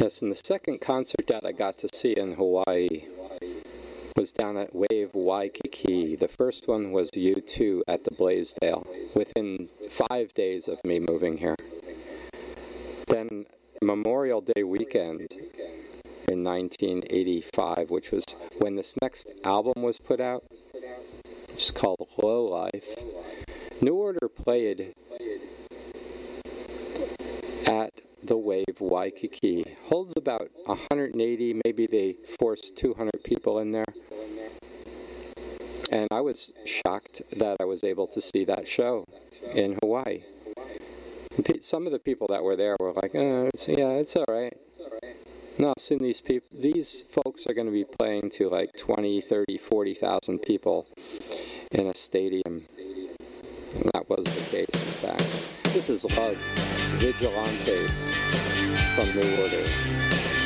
Yes, and the second concert that I got to see in Hawaii was down at Wave Waikiki. The first one was U2 at the Blaisdell, within 5 days of me moving here. Then Memorial Day weekend in 1985, which was when this next album was put out, which is called Low Life. New Order played at the Wave Waikiki. Holds about 180, maybe they forced 200 people in there. And I was shocked that I was able to see that show in Hawaii. Some of the people that were there were like, it's all right. No, soon these folks are going to be playing to like 20, 30, 40,000 people in a stadium. And that was the case, in fact. This is Love, Vigilantes from New Order.